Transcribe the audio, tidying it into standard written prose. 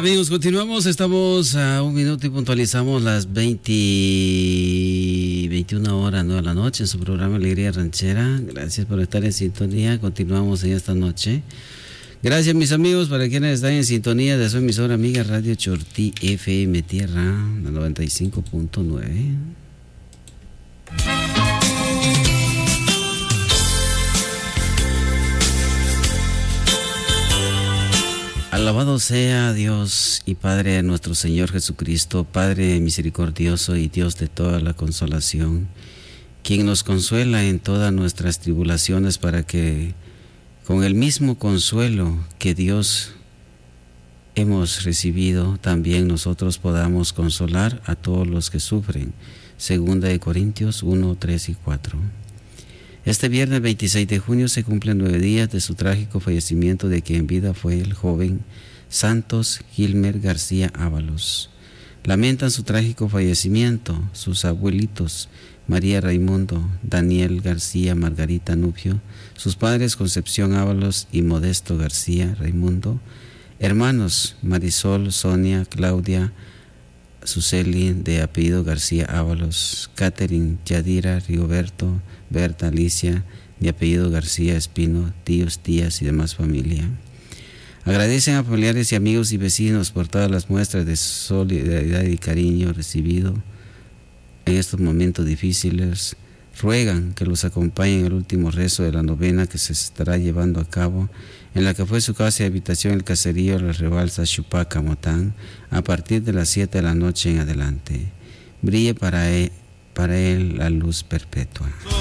Amigos, continuamos, estamos a un minuto y puntualizamos las 21 horas, 9 de la noche en su programa Alegría Ranchera. Gracias por estar en sintonía, continuamos en esta noche. Gracias mis amigos, para quienes están en sintonía de su emisora amiga Radio Chortí FM Tierra, la 95.9. Alabado sea Dios y Padre de nuestro Señor Jesucristo, Padre misericordioso y Dios de toda la consolación, quien nos consuela en todas nuestras tribulaciones para que con el mismo consuelo que Dios hemos recibido, también nosotros podamos consolar a todos los que sufren. Segunda de Corintios 1, 3 y 4. Este viernes 26 de junio se cumplen 9 días de su trágico fallecimiento, de quien en vida fue el joven Santos Gilmer García Ábalos. Lamentan su trágico fallecimiento sus abuelitos María Raimundo, Daniel García, Margarita Nubio, sus padres Concepción Ábalos y Modesto García Raimundo, hermanos Marisol, Sonia, Claudia, Suseli de apellido García Ábalos, Catherine, Yadira, Rigoberto, Berta, Alicia de apellido García Espino, tíos, tías y demás familia. Agradecen a familiares y amigos y vecinos por todas las muestras de solidaridad y cariño recibido en estos momentos difíciles. Ruegan que los acompañen en el último rezo de la novena que se estará llevando a cabo en la que fue su casa y habitación el caserío La Rebalsa Chupaca Motán a partir de las 7 de la noche en adelante. Brille para él la luz perpetua.